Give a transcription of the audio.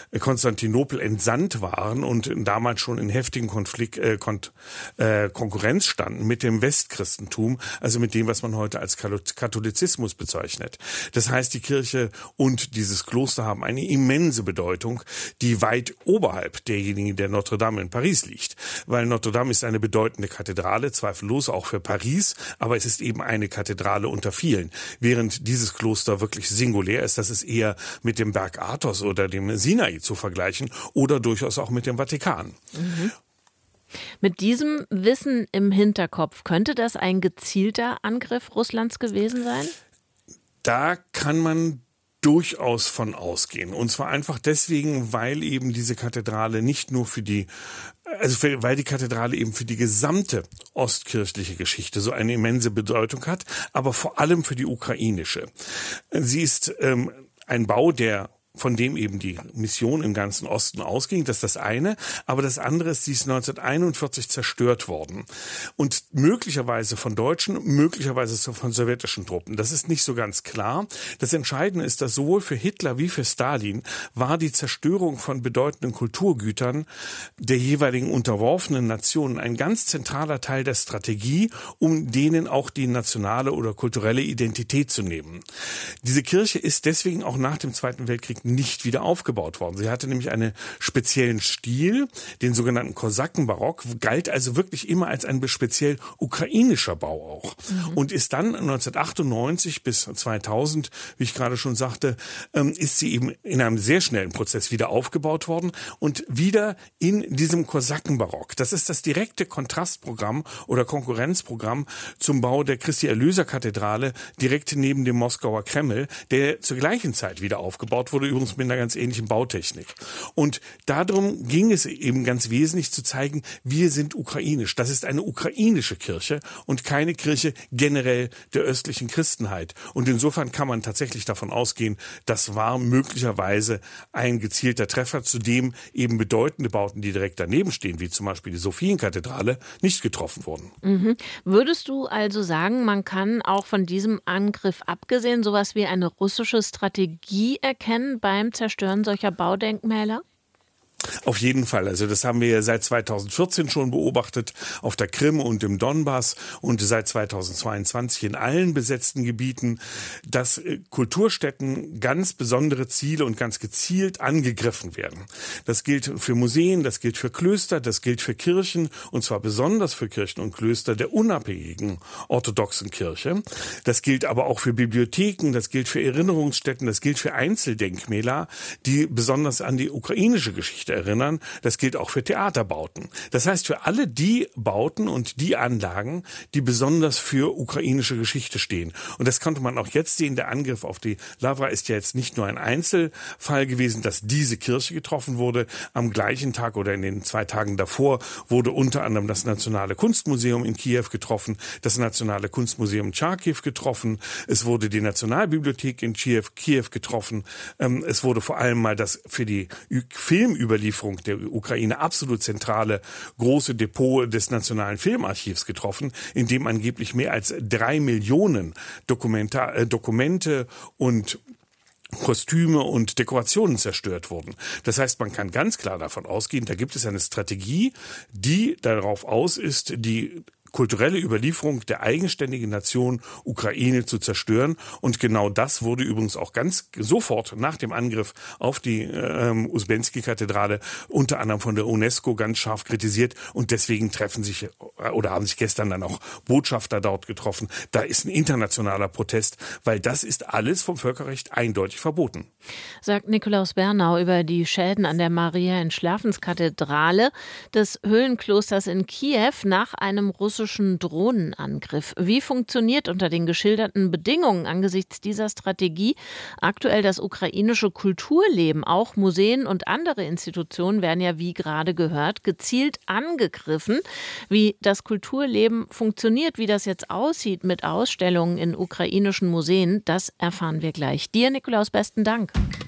Konstantinopel entsandt waren und damals schon in heftigen Konkurrenz standen mit dem Westchristentum, also mit dem, was man heute als Katholizismus bezeichnet. Das heißt, die Kirche und dieses Kloster haben eine immense Bedeutung, die weit oberhalb derjenigen der Notre Dame in Paris liegt. Weil Notre Dame ist eine bedeutende Kathedrale, zweifellos auch für Paris, aber es ist eben eine Kathedrale unter vielen. Während dieses Kloster wirklich singulär ist, das ist eher mit dem Berg Athos oder dem Sinai zu vergleichen oder durchaus auch mit dem Vatikan. Mhm. Mit diesem Wissen im Hinterkopf, könnte das ein gezielter Angriff Russlands gewesen sein? Da kann man durchaus von ausgehen. Und zwar einfach deswegen, weil eben diese Kathedrale nicht nur weil die Kathedrale eben für die gesamte ostkirchliche Geschichte so eine immense Bedeutung hat, aber vor allem für die ukrainische. Sie ist ein Bau, von dem eben die Mission im ganzen Osten ausging. Das ist das eine. Aber das andere ist, sie ist 1941 zerstört worden. Und möglicherweise von Deutschen, möglicherweise von sowjetischen Truppen. Das ist nicht so ganz klar. Das Entscheidende ist, dass sowohl für Hitler wie für Stalin war die Zerstörung von bedeutenden Kulturgütern der jeweiligen unterworfenen Nationen ein ganz zentraler Teil der Strategie, um denen auch die nationale oder kulturelle Identität zu nehmen. Diese Kirche ist deswegen auch nach dem Zweiten Weltkrieg nicht wieder aufgebaut worden. Sie hatte nämlich einen speziellen Stil, den sogenannten Kosakenbarock, galt also wirklich immer als ein speziell ukrainischer Bau auch. Und ist dann 1998 bis 2000, wie ich gerade schon sagte, ist sie eben in einem sehr schnellen Prozess wieder aufgebaut worden und wieder in diesem Kosakenbarock. Das ist das direkte Kontrastprogramm oder Konkurrenzprogramm zum Bau der Christi-Erlöser-Kathedrale direkt neben dem Moskauer Kreml, der zur gleichen Zeit wieder aufgebaut wurde, übrigens mit einer ganz ähnlichen Bautechnik. Und darum ging es eben ganz wesentlich zu zeigen, wir sind ukrainisch. Das ist eine ukrainische Kirche und keine Kirche generell der östlichen Christenheit. Und insofern kann man tatsächlich davon ausgehen, das war möglicherweise ein gezielter Treffer, zu dem eben bedeutende Bauten, die direkt daneben stehen, wie zum Beispiel die Sophienkathedrale, nicht getroffen wurden. Mhm. Würdest du also sagen, man kann auch von diesem Angriff abgesehen sowas wie eine russische Strategie erkennen beim Zerstören solcher Baudenkmäler? Auf jeden Fall. Also das haben wir ja seit 2014 schon beobachtet auf der Krim und im Donbass und seit 2022 in allen besetzten Gebieten, dass Kulturstätten ganz besondere Ziele und ganz gezielt angegriffen werden. Das gilt für Museen, das gilt für Klöster, das gilt für Kirchen und zwar besonders für Kirchen und Klöster der unabhängigen orthodoxen Kirche. Das gilt aber auch für Bibliotheken, das gilt für Erinnerungsstätten, das gilt für Einzeldenkmäler, die besonders an die ukrainische Geschichte erinnern. Das gilt auch für Theaterbauten. Das heißt, für alle die Bauten und die Anlagen, die besonders für ukrainische Geschichte stehen. Und das konnte man auch jetzt sehen. Der Angriff auf die Lavra ist ja jetzt nicht nur ein Einzelfall gewesen, dass diese Kirche getroffen wurde. Am gleichen Tag oder in den 2 Tagen davor wurde unter anderem das Nationale Kunstmuseum in Kiew getroffen, das Nationale Kunstmuseum Charkiw getroffen. Es wurde die Nationalbibliothek in Kiew getroffen. Es wurde vor allem mal das für die Filmüberlieferung der Ukraine absolut zentrale große Depot des Nationalen Filmarchivs getroffen, in dem angeblich mehr als 3 Millionen Dokumente und Kostüme und Dekorationen zerstört wurden. Das heißt, man kann ganz klar davon ausgehen, da gibt es eine Strategie, die darauf aus ist, die kulturelle Überlieferung der eigenständigen Nation Ukraine zu zerstören. Und genau das wurde übrigens auch ganz sofort nach dem Angriff auf die Uspensky-Kathedrale unter anderem von der UNESCO ganz scharf kritisiert. Und deswegen haben sich gestern dann auch Botschafter dort getroffen. Da ist ein internationaler Protest, weil das ist alles vom Völkerrecht eindeutig verboten. Sagt Nikolaus Bernau über die Schäden an der Maria-Entschlafenskathedrale des Höhlenklosters in Kiew nach einem russischen Drohnenangriff. Wie funktioniert unter den geschilderten Bedingungen angesichts dieser Strategie aktuell das ukrainische Kulturleben? Auch Museen und andere Institutionen werden ja, wie gerade gehört, gezielt angegriffen. Wie das Kulturleben funktioniert, wie das jetzt aussieht mit Ausstellungen in ukrainischen Museen, das erfahren wir gleich. Dir, Nikolaus, besten Dank.